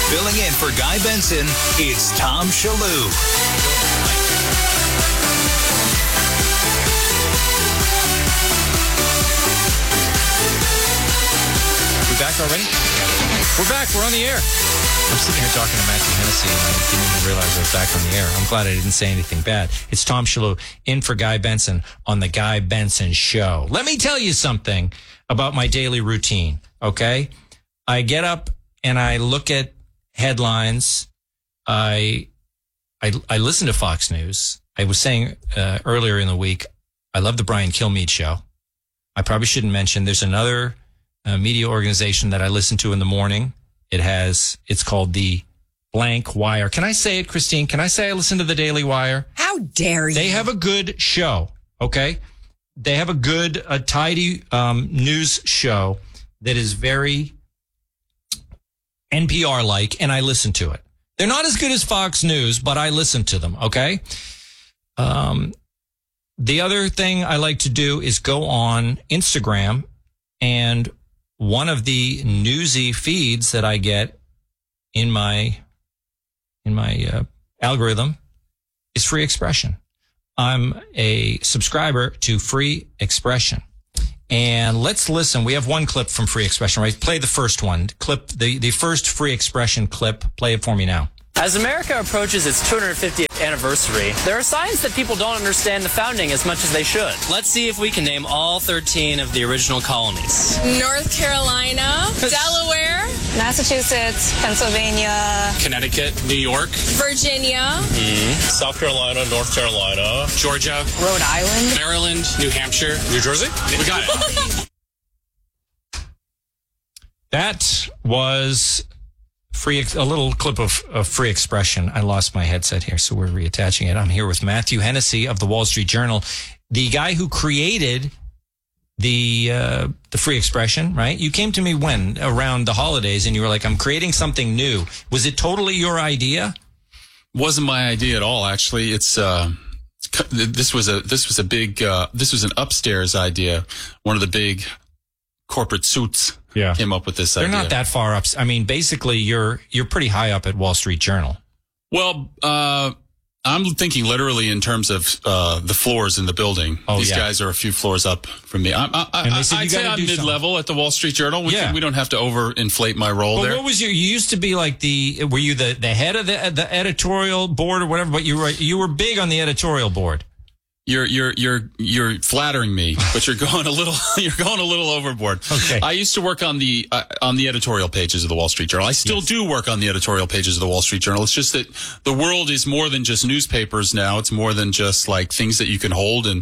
Filling in for Guy Benson, it's Tom Shallou. We back already? We're back. We're on the air. I'm sitting here talking to Matthew Hennessy, and I didn't even realize I was back on the air. I'm glad I didn't say anything bad. It's Tom Shallou in for Guy Benson on the Guy Benson Show. Let me tell you something about my daily routine, okay? I get up and I look at headlines. I listen to Fox News. I was saying earlier in the week, I love the Brian Kilmeade show. I probably shouldn't mention there's another media organization that I listen to in the morning. It's called the Blank Wire. Can I say it, Christine? Can I say I listen to the Daily Wire? How dare you? They have a good show, okay? They have a tidy news show that is very NPR-like, and I listen to it. They're not as good as Fox News, but I listen to them, okay? The other thing I like to do is go on Instagram, and one of the newsy feeds that I get in my algorithm is Free Expression. I'm a subscriber to Free Expression. And let's listen. We have one clip from Free Expression, right? Play the first one. Clip the first Free Expression clip. Play it for me now. As America approaches its 250th anniversary, there are signs that people don't understand the founding as much as they should. Let's see if we can name all 13 of the original colonies. North Carolina, Delaware, Massachusetts, Pennsylvania, Connecticut, New York, Virginia, South Carolina, North Carolina, Georgia, Rhode Island, Maryland, New Hampshire, New Jersey. We got it. That was a little clip of Free Expression. I lost my headset here, so we're reattaching it. I'm here with Matthew Hennessy of the Wall Street Journal, the guy who created the Free Expression, right? You came to me around the holidays, and you were like, I'm creating something new. Was it totally your idea? Wasn't my idea at all, actually. It's this was an upstairs idea. One of the big corporate suits came up with this idea. They're not that far up. I mean, basically, you're pretty high up at Wall Street Journal. Well, I'm thinking literally in terms of the floors in the building. These guys are a few floors up from me. I'd say I'm mid-level at the Wall Street Journal. We don't have to overinflate my role there. What was you used to be like were you the head of the editorial board or whatever? But you were big on the editorial board. You're flattering me, but you're going a little overboard. Okay. I used to work on the editorial pages of the Wall Street Journal. I still do work on the editorial pages of the Wall Street Journal. It's just that the world is more than just newspapers now. It's more than just like things that you can hold and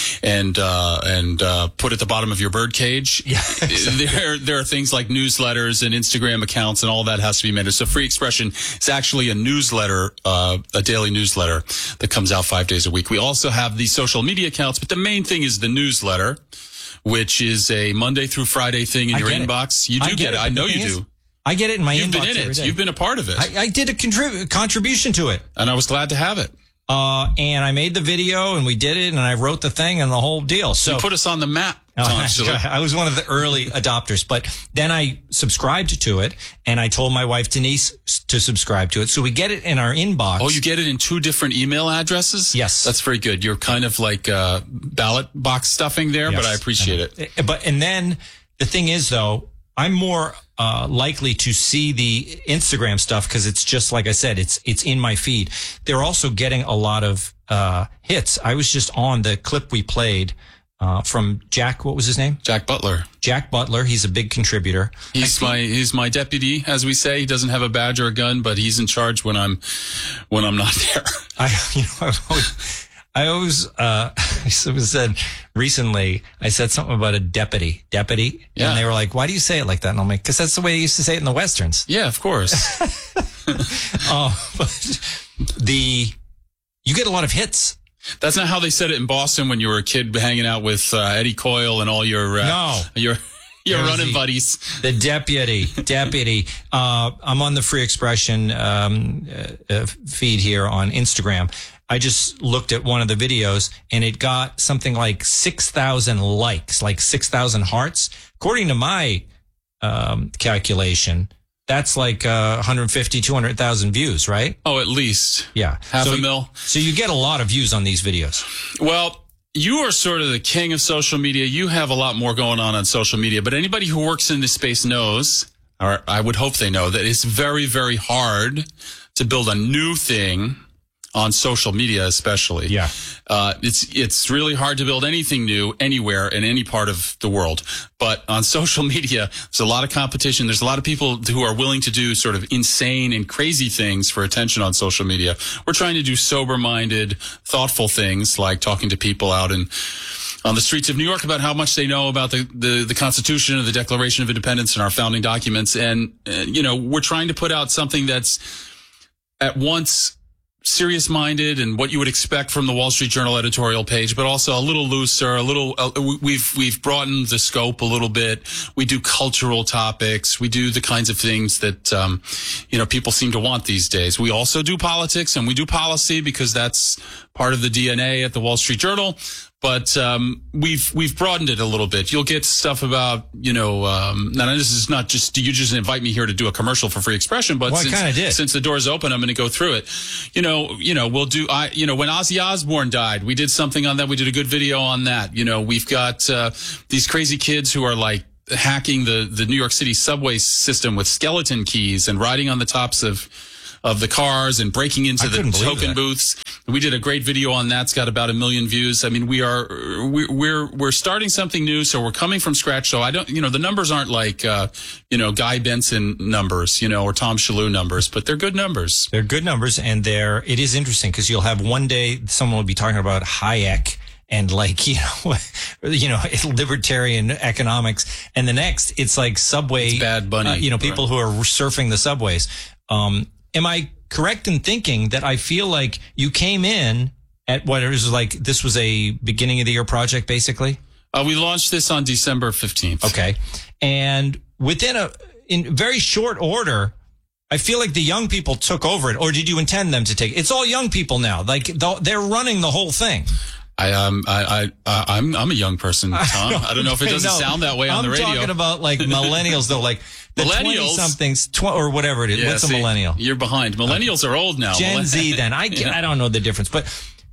put at the bottom of your bird cage. Yeah, exactly. There are things like newsletters and Instagram accounts, and all that has to be managed. So Free Expression is actually a newsletter, a daily newsletter that comes out 5 days a week. We also have these social media accounts, but the main thing is the newsletter, which is a Monday through Friday thing in your inbox. You do get it. I know you do. I get it in my inbox. You've been in it. You've been a part of it. I did a contribution to it. And I was glad to have it. And I made the video, and we did it, and I wrote the thing and the whole deal. So you put us on the map. I was one of the early adopters, but then I subscribed to it, and I told my wife Denise to subscribe to it. So we get it in our inbox. Oh, you get it in 2 different email addresses? Yes. That's very good. You're kind of like ballot box stuffing there, but I appreciate it. And then the thing is, though, I'm more likely to see the Instagram stuff because it's just like I said, it's in my feed. They're also getting a lot of hits. I was just on the clip we played from Jack. What was his name? Jack Butler. Jack Butler. He's a big contributor. He's my deputy, as we say. He doesn't have a badge or a gun, but he's in charge when I'm not there. I always said recently, I said something about a deputy. Yeah. And they were like, why do you say it like that? And I'm like, because that's the way they used to say it in the Westerns. Yeah, of course. But you get a lot of hits. That's not how they said it in Boston when you were a kid hanging out with Eddie Coyle and all your running buddies. The deputy. I'm on the Free Expression feed here on Instagram. I just looked at one of the videos, and it got something like 6,000 likes, like 6,000 hearts. According to my calculation, that's like 150, 200,000 views, right? Oh, at least. Yeah. Half a mil. So you get a lot of views on these videos. Well, you are sort of the king of social media. You have a lot more going on social media, but anybody who works in this space knows, or I would hope they know, that it's very, very hard to build a new thing on social media, especially. Yeah. It's really hard to build anything new anywhere in any part of the world. But on social media, there's a lot of competition. There's a lot of people who are willing to do sort of insane and crazy things for attention on social media. We're trying to do sober-minded, thoughtful things like talking to people out on the streets of New York about how much they know about the Constitution and the Declaration of Independence and our founding documents. And, we're trying to put out something that's at once serious-minded and what you would expect from the Wall Street Journal editorial page, but also a little looser, we've broadened the scope a little bit. We do cultural topics. We do the kinds of things that, people seem to want these days. We also do politics and we do policy because that's part of the DNA at the Wall Street Journal. But we've broadened it a little bit. You'll get stuff about, now this is not just, you just invite me here to do a commercial for Free Expression, but since the door's open, I'm going to go through it. We'll do, when Ozzy Osbourne died, we did something on that. We did a good video on that. We've got these crazy kids who are like hacking the New York City subway system with skeleton keys and riding on the tops of the cars and breaking into the token booths. We did a great video on that. It's got about 1 million views. I mean, we're starting something new. So we're coming from scratch. So the numbers aren't like, Guy Benson numbers, or Tom Shalhoub numbers, but they're good numbers. They're good numbers. And it is interesting because you'll have one day someone will be talking about Hayek and libertarian economics. And the next it's like subway, it's Bad Bunny, people who are surfing the subways. Am I correct in thinking that I feel like you came in at what it was like, this was a beginning of the year project, basically? We launched this on December 15th. Okay. And in very short order, I feel like the young people took over it, or did you intend them to take it? It's all young people now. Like they're running the whole thing. I'm a young person, Tom. I don't know if it doesn't sound that way on the radio. I'm talking about like millennials though, like the millennials, 20-somethings, or whatever it is. What's a millennial? You're behind. Millennials are old now. Gen Z. Then I don't know the difference, but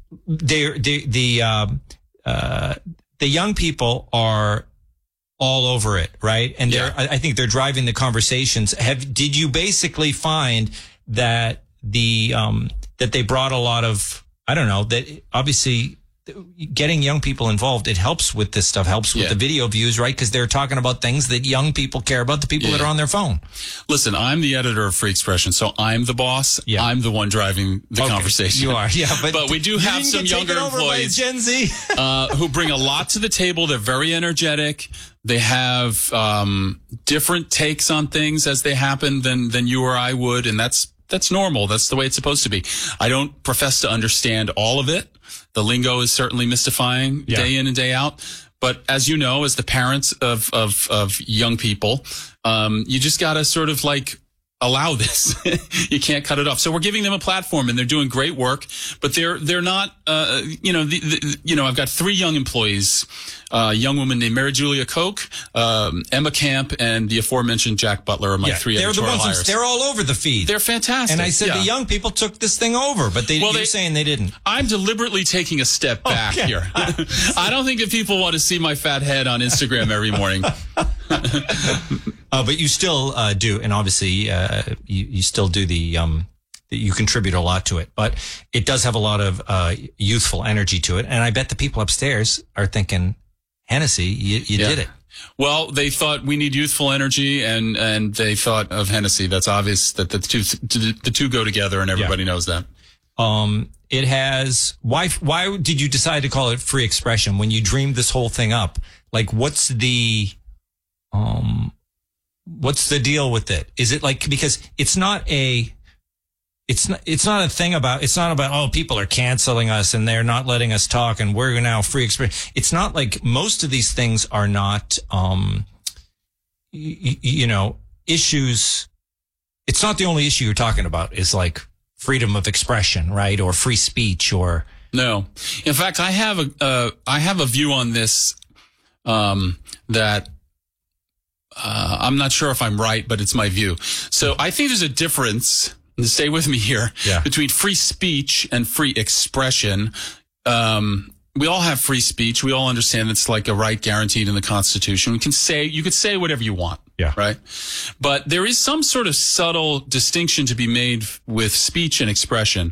the young people are all over it, right? And I think they're driving the conversations. Did you basically find that that they brought a lot of, I don't know, that obviously getting young people involved, it helps with this stuff, helps with the video views, right? Because they're talking about things that young people care about, the people that are on their phone. Listen, I'm the editor of Free Expression, so I'm the boss. Yeah. I'm the one driving the conversation. You are, yeah. But we do have some younger employees Gen Z. who bring a lot to the table. They're very energetic. They have different takes on things as they happen than you or I would, and that's normal. That's the way it's supposed to be. I don't profess to understand all of it. The lingo is certainly mystifying day in and day out. But as you know, as the parents of young people, you just got to sort of like allow this. You can't cut it off. So we're giving them a platform, and they're doing great work. But they're not. I've got 3 young employees. A young woman named Mary Julia Koch, Emma Camp, and the aforementioned Jack Butler are my 3 editorial hires. They're all over the feed. They're fantastic. And I said the young people took this thing over, but you're saying they didn't. I'm deliberately taking a step back here. I don't think that people want to see my fat head on Instagram every morning. But you still do, and obviously you still do you contribute a lot to it, but it does have a lot of youthful energy to it, and I bet the people upstairs are thinking, Hennessy, you did it. Well, they thought we need youthful energy, and they thought of Hennessy. That's obvious that the two go together, and everybody knows that. It has. Why did you decide to call it Free Expression when you dreamed this whole thing up? Like, what's the deal with it? Is it like, because it's not a thing about, it's not about, oh, people are canceling us and they're not letting us talk and we're now free expression. It's not like most of these things are not, issues. It's not the only issue you're talking about is like freedom of expression, right? Or free speech or. No. In fact, I have a view on this, that I'm not sure if I'm right, but it's my view. So I think there's a difference, and stay with me here, between free speech and free expression. We all have free speech. We all understand it's like a right guaranteed in the Constitution. You could say whatever you want. Yeah. Right. But there is some sort of subtle distinction to be made with speech and expression.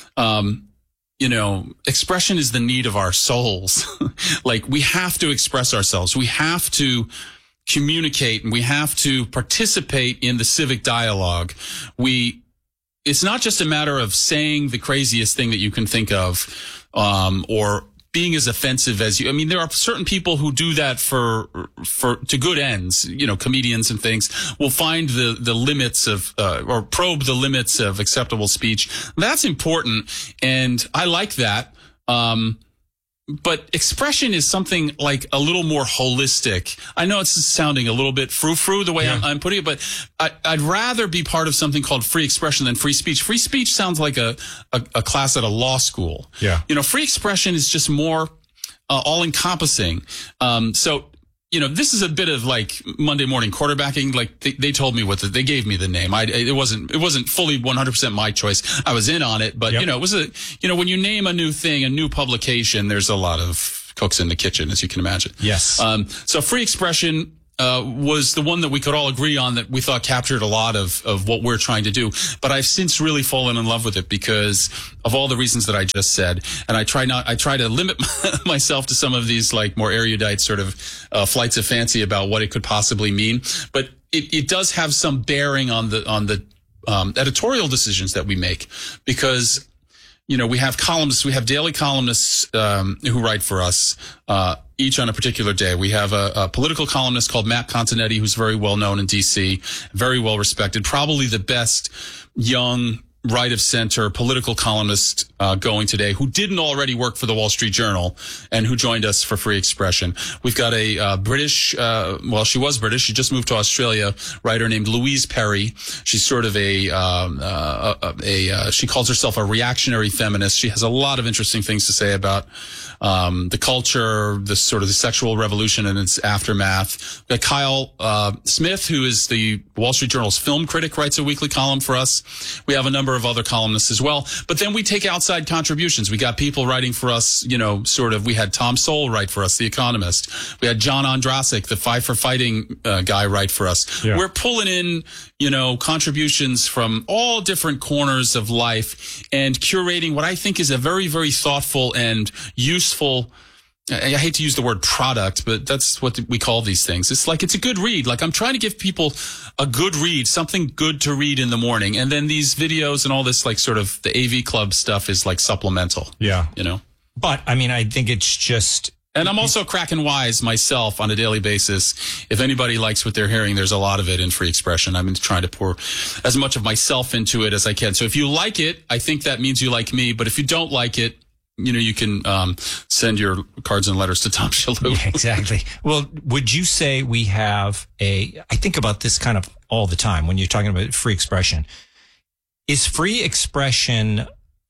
Expression is the need of our souls. Like, we have to express ourselves. We have to communicate, and we have to participate in the civic dialogue. It's not just a matter of saying the craziest thing that you can think of, or being as offensive as you. I mean, there are certain people who do that to good ends. Comedians and things will find the limits of, or probe the limits of acceptable speech. That's important, and I like that. But expression is something like a little more holistic. I know it's sounding a little bit frou-frou the way I'm putting it, but I'd rather be part of something called free expression than free speech. Free speech sounds like a class at a law school. Yeah. Free expression is just more all-encompassing. This is a bit of like Monday morning quarterbacking. Like they told me they gave me the name. It wasn't fully 100% my choice. I was in on it, but it was when you name a new thing, a new publication, there's a lot of cooks in the kitchen, as you can imagine. Yes. So free expression was the one that we could all agree on, that we thought captured a lot of what we're trying to do. But I've since really fallen in love with it because of all the reasons that I just said. And I try to limit myself to some of these like more erudite sort of flights of fancy about what it could possibly mean. But it does have some bearing on the editorial decisions that we make, because we have columnists, we have daily columnists who write for us each on a particular day. We have a political columnist called Matt Continetti, who's very well known in D.C., very well respected, probably the best young right of center political columnist going today, who didn't already work for the Wall Street Journal and who joined us for free expression. We've got a British, she was British, she just moved to Australia, writer named Louise Perry. She's sort of she calls herself a reactionary feminist. She has a lot of interesting things to say about the culture, the sort of the sexual revolution and its aftermath. We've got Kyle Smith, who is the Wall Street Journal's film critic, writes a weekly column for us. We have a number of other columnists as well. But then we take outside contributions. We got people writing for us, we had Tom Sowell write for us, The Economist. We had John Ondrasik, the Five for Fighting guy, write for us. Yeah. We're pulling in, contributions from all different corners of life and curating what I think is a very, very thoughtful and useful, I hate to use the word product, but that's what we call these things. It's like, it's a good read. Like, I'm trying to give people a good read, something good to read in the morning. And then these videos and all this, like, sort of the AV Club stuff is like supplemental. Yeah. But I mean, I think it's just. And I'm also cracking wise myself on a daily basis. If anybody likes what they're hearing, there's a lot of it in free expression. I'm trying to pour as much of myself into it as I can. So if you like it, I think that means you like me. But if you don't like it, you can send your cards and letters to Tom Shillue. Yeah, exactly. Well, would you say we have I think about this kind of all the time when you're talking about free expression. Is free expression,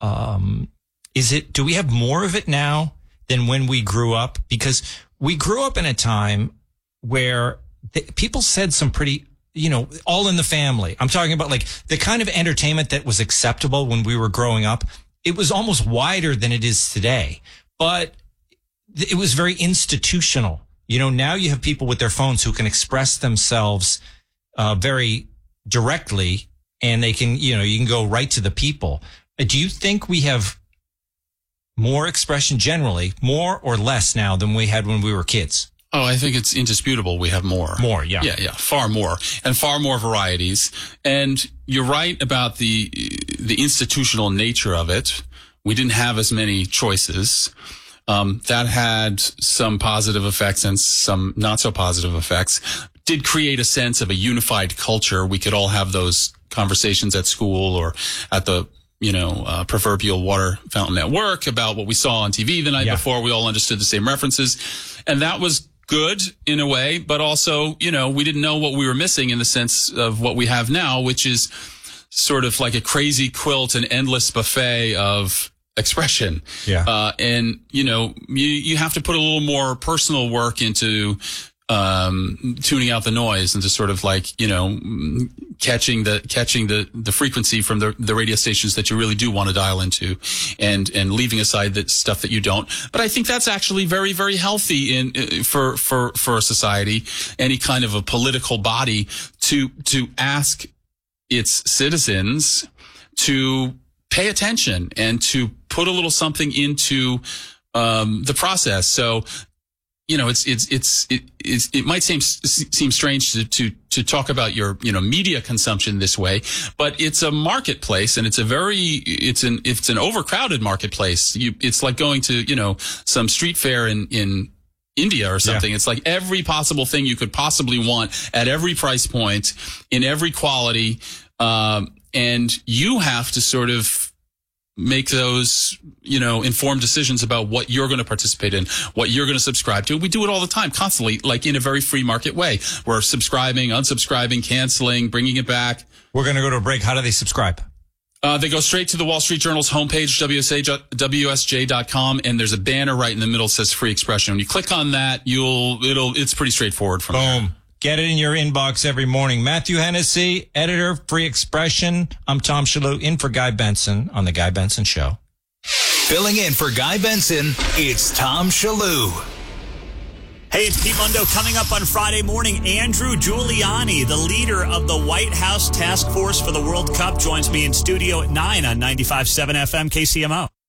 do we have more of it now than when we grew up? Because we grew up in a time where people said some pretty, all in the family. I'm talking about like the kind of entertainment that was acceptable when we were growing up. It was almost wider than it is today, but it was very institutional. Now you have people with their phones who can express themselves very directly, and they can, you can go right to the people. Do you think we have more expression generally, more or less now than we had when we were kids? Oh, I think it's indisputable. We have more. More, yeah. Yeah, far more. And far more varieties. And you're right about the institutional nature of it. We didn't have as many choices. That had some positive effects and some not so positive effects. Did create a sense of a unified culture. We could all have those conversations at school or at the proverbial water fountain at work about what we saw on TV the night before. We all understood the same references. And that was good in a way, but also, we didn't know what we were missing in the sense of what we have now, which is sort of like a crazy quilt, an endless buffet of expression. Yeah. And, you have to put a little more personal work into tuning out the noise and just sort of like, catching the frequency from the radio stations that you really do want to dial into and leaving aside the stuff that you don't. But I think that's actually very, very healthy for a society, any kind of a political body to ask its citizens to pay attention and to put a little something into the process. So, it might seem strange to talk about your media consumption this way, but it's a marketplace, and it's an overcrowded marketplace. It's like going to some street fair in India or something. Yeah. It's like every possible thing you could possibly want at every price point, in every quality, and you have to sort of make those, informed decisions about what you're going to participate in, what you're going to subscribe to. We do it all the time, constantly, like in a very free market way. We're subscribing, unsubscribing, canceling, bringing it back. We're going to go to a break. How do they subscribe? They go straight to the Wall Street Journal's homepage, WSJ.com, and there's a banner right in the middle that says Free Expression. When you click on that, it's pretty straightforward from there. Boom. Get it in your inbox every morning. Matthew Hennessy, editor, Free Expression. I'm Tom Shalhoub, in for Guy Benson on The Guy Benson Show. Filling in for Guy Benson, it's Tom Shalhoub. Hey, it's Pete Mundo. Coming up on Friday morning, Andrew Giuliani, the leader of the White House Task Force for the World Cup, joins me in studio at 9 on 95.7 FM KCMO.